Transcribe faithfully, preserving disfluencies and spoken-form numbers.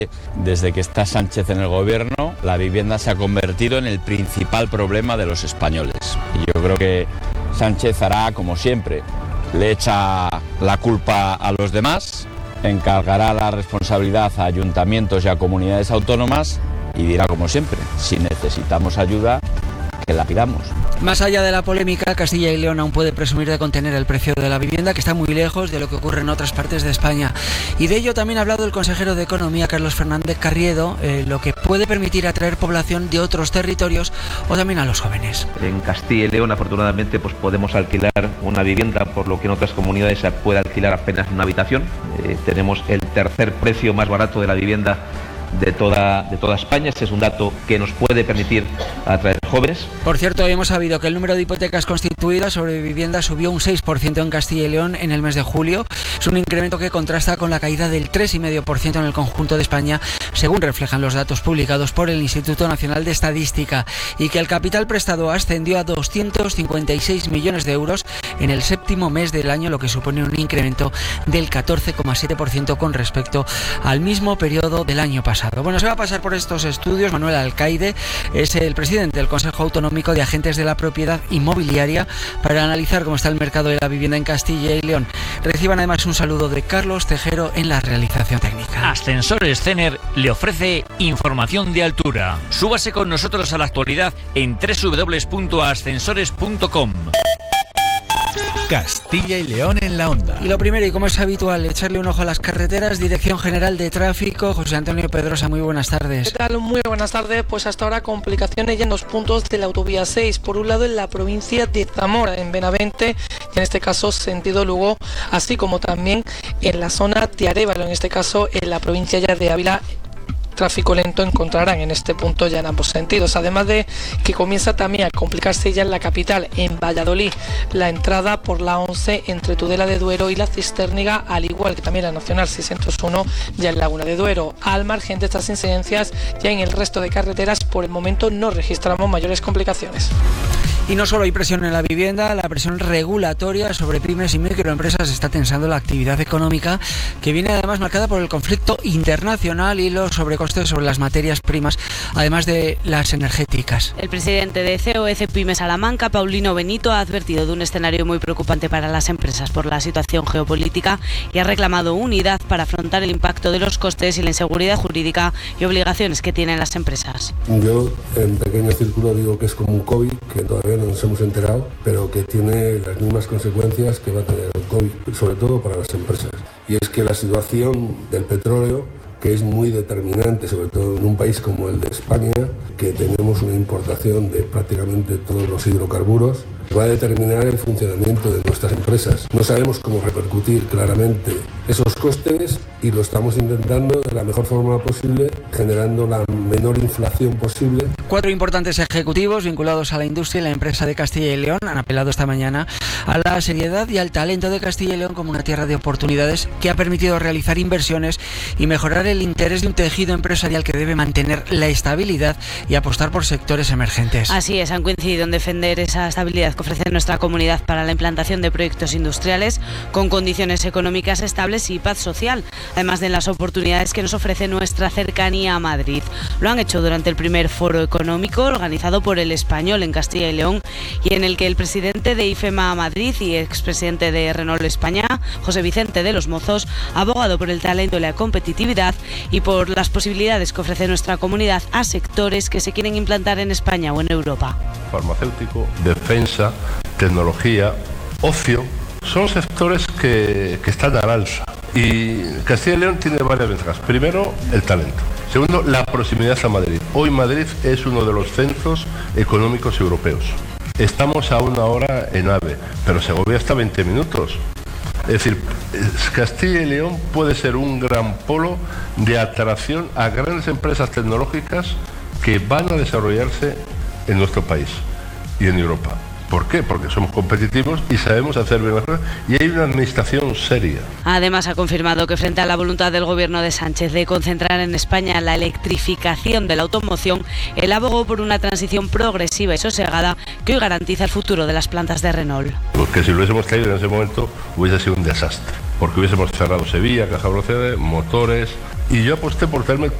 Desde que está Sánchez en el gobierno, la vivienda se ha convertido en el principal problema de los españoles. Y yo creo que Sánchez hará como siempre, le echa la culpa a los demás, encargará la responsabilidad a ayuntamientos y a comunidades autónomas y dirá como siempre, si necesitamos ayuda, que la pidamos. Más allá de la polémica, Castilla y León aún puede presumir de contener el precio de la vivienda, que está muy lejos de lo que ocurre en otras partes de España. Y de ello también ha hablado el consejero de Economía, Carlos Fernández Carriedo, eh, lo que puede permitir atraer población de otros territorios o también a los jóvenes. En Castilla y León, afortunadamente, pues podemos alquilar una vivienda, por lo que en otras comunidades se puede alquilar apenas una habitación. Eh, tenemos el tercer precio más barato de la vivienda de toda, de toda España. Este es un dato que nos puede permitir atraer jóvenes. Por cierto, hemos sabido que el número de hipotecas constituidas sobre vivienda subió un seis por ciento en Castilla y León en el mes de julio. Es un incremento que contrasta con la caída del tres coma cinco por ciento en el conjunto de España, según reflejan los datos publicados por el Instituto Nacional de Estadística, y que el capital prestado ascendió a doscientos cincuenta y seis millones de euros en el séptimo mes del año, lo que supone un incremento del catorce coma siete por ciento con respecto al mismo periodo del año pasado. Bueno, se va a pasar por estos estudios Manuel Alcaide, es el presidente del Consejo Autonómico de Agentes de la Propiedad Inmobiliaria, para analizar cómo está el mercado de la vivienda en Castilla y León. Reciban además un saludo de Carlos Tejero en la realización técnica. Ascensores Cener le ofrece información de altura. Súbase con nosotros a la actualidad en doble u doble u doble u punto ascensores punto com. Castilla y León en la onda. Y lo primero, y como es habitual, echarle un ojo a las carreteras. Dirección General de Tráfico, José Antonio Pedrosa, muy buenas tardes. ¿Qué tal? Muy buenas tardes. Pues hasta ahora complicaciones ya en dos puntos de la autovía seis. Por un lado en la provincia de Zamora, en Benavente, y en este caso sentido Lugo, así como también en la zona de Arévalo, en este caso en la provincia ya de Ávila. Tráfico lento encontrarán en este punto ya en ambos sentidos, además de que comienza también a complicarse ya en la capital, en Valladolid, la entrada por la once entre Tudela de Duero y la Cisterniga, al igual que también la Nacional seiscientos uno ya en Laguna de Duero. Al margen de estas incidencias, ya en el resto de carreteras por el momento no registramos mayores complicaciones. Y no solo hay presión en la vivienda, la presión regulatoria sobre pymes y microempresas está tensando la actividad económica, que viene además marcada por el conflicto internacional y los sobrecostes sobre las materias primas, además de las energéticas. El presidente de C O E Cepyme Salamanca, Paulino Benito, ha advertido de un escenario muy preocupante para las empresas por la situación geopolítica y ha reclamado unidad para afrontar el impacto de los costes y la inseguridad jurídica y obligaciones que tienen las empresas. Yo, en pequeño círculo, digo que es como un COVID, que todavía no nos hemos enterado, pero que tiene las mismas consecuencias que va a tener el COVID, sobre todo para las empresas. Y es que la situación del petróleo, que es muy determinante, sobre todo en un país como el de España, que tenemos una importación de prácticamente todos los hidrocarburos, va a determinar el funcionamiento de nuestras empresas. No sabemos cómo repercutir claramente esos costes y lo estamos intentando de la mejor forma posible, generando la menor inflación posible. Cuatro importantes ejecutivos vinculados a la industria y la empresa de Castilla y León han apelado esta mañana a la seriedad y al talento de Castilla y León como una tierra de oportunidades que ha permitido realizar inversiones y mejorar el interés de un tejido empresarial que debe mantener la estabilidad y apostar por sectores emergentes. Así es, han coincidido en defender esa estabilidad que ofrece nuestra comunidad para la implantación de proyectos industriales con condiciones económicas estables y paz social, además de las oportunidades que nos ofrece nuestra cercanía a Madrid. Lo han hecho durante el primer foro económico organizado por El Español en Castilla y León y en el que el presidente de IFEMA Madrid y expresidente de Renault España, José Vicente de los Mozos, ha abogado por el talento y la competitividad y por las posibilidades que ofrece nuestra comunidad a sectores que se quieren implantar en España o en Europa. Farmacéutico, defensa, tecnología, ocio, son sectores que, que están al alza. Y Castilla y León tiene varias ventajas. Primero, el talento. Segundo, la proximidad a Madrid. Hoy Madrid es uno de los centros económicos europeos. Estamos a una hora en AVE, pero Segovia está a veinte minutos. Es decir, Castilla y León puede ser un gran polo de atracción a grandes empresas tecnológicas que van a desarrollarse en nuestro país y en Europa. ¿Por qué? Porque somos competitivos y sabemos hacer bien las cosas y hay una administración seria. Además, ha confirmado que frente a la voluntad del gobierno de Sánchez de concentrar en España la electrificación de la automoción, él abogó por una transición progresiva y sosegada que hoy garantiza el futuro de las plantas de Renault. Porque si lo hubiésemos traído en ese momento hubiese sido un desastre, porque hubiésemos cerrado Sevilla, Caja Brocede, motores Y yo aposté por tener